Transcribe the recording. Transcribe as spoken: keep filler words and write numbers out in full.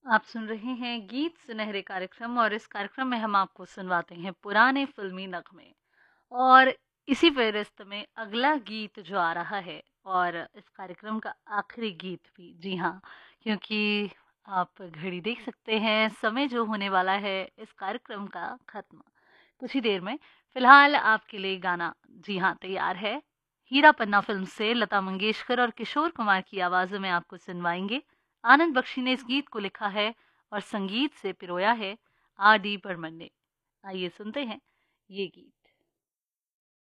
आप सुन रहे हैं गीत सुनहरे कार्यक्रम और इस कार्यक्रम में हम आपको सुनवाते हैं पुराने फिल्मी नगमे। और इसी फहरिस्त में अगला गीत जो आ रहा है और इस कार्यक्रम का आखिरी गीत भी, जी हाँ, क्योंकि आप घड़ी देख सकते हैं, समय जो होने वाला है इस कार्यक्रम का खत्म कुछ ही देर में। फिलहाल आपके लिए गाना, जी हाँ, तैयार है। हीरा पन्ना फिल्म से लता मंगेशकर और किशोर कुमार की आवाज़ों में आपको सुनवाएंगे। आनंद बख्शी ने इस गीत को लिखा है और संगीत से पिरोया है आर डी बर्मन ने। आइए सुनते हैं ये गीत।